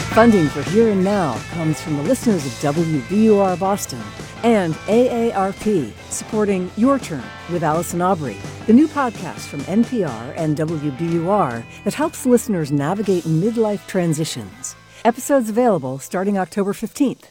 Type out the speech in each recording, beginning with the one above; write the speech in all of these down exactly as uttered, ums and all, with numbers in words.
Funding for Here and Now comes from the listeners of W B U R Boston and A A R P, supporting Your Turn with Allison Aubrey, the new podcast from N P R and W B U R that helps listeners navigate midlife transitions. Episodes available starting October fifteenth.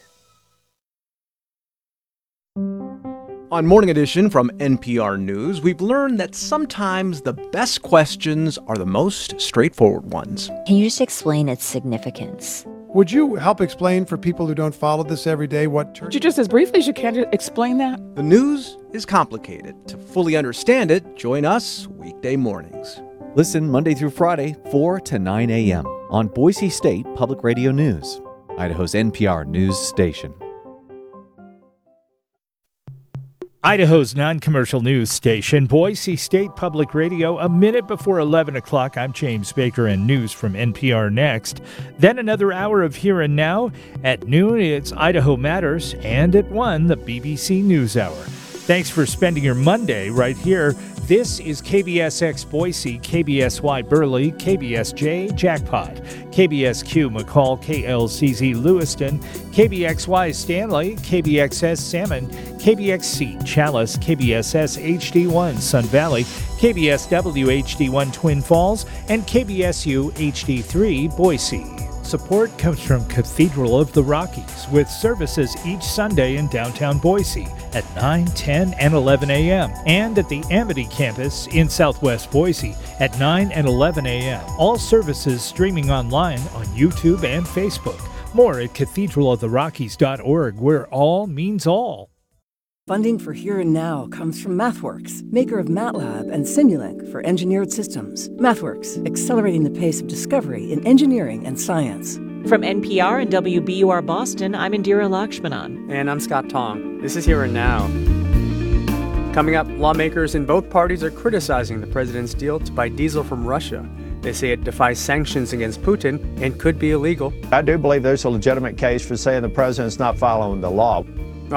On Morning Edition from N P R News, we've learned that sometimes the best questions are the most straightforward ones. Can you just explain its significance? Would you help explain for people who don't follow this every day what turkey... Would you just as briefly as you can explain that? The news is complicated. To fully understand it, join us weekday mornings. Listen Monday through Friday, four to nine a.m. on Boise State Public Radio News, Idaho's N P R news station. Idaho's non-commercial news station, Boise State Public Radio, a minute before eleven o'clock. I'm James Baker, and news from N P R next. Then another hour of Here and Now. At noon, it's Idaho Matters, and at one, the B B C NewsHour. Thanks for spending your Monday right here. This is K B S X Boise, K B S Y Burley, K B S J Jackpot, K B S Q McCall, K L C Z Lewiston, K B X Y Stanley, K B X S Salmon, K B X C Chalice, K B S S H D one Sun Valley, K B S W H D one Twin Falls, and K B S U H D three Boise. Support comes from Cathedral of the Rockies, with services each Sunday in downtown Boise at nine, ten, and eleven a.m. and at the Amity campus in southwest Boise at nine and eleven a.m. All services streaming online on YouTube and Facebook. More at cathedral of the rockies dot org, where all means all. Funding for Here and Now comes from MathWorks, maker of MATLAB and Simulink for engineered systems. MathWorks, accelerating the pace of discovery in engineering and science. From N P R and W B U R Boston, I'm Indira Lakshmanan. And I'm Scott Tong. This is Here and Now. Coming up, lawmakers in both parties are criticizing the president's deal to buy diesel from Russia. They say it defies sanctions against Putin and could be illegal. I do believe there's a legitimate case for saying the president's not following the law.